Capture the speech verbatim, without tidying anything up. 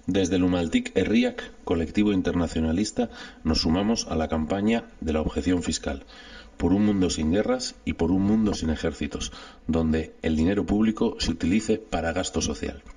Desde el Umaltik Herriak, colectivo internacionalista, nos sumamos a la campaña de la objeción fiscal, por un mundo sin guerras y por un mundo sin ejércitos, donde el dinero público se utilice para gasto social.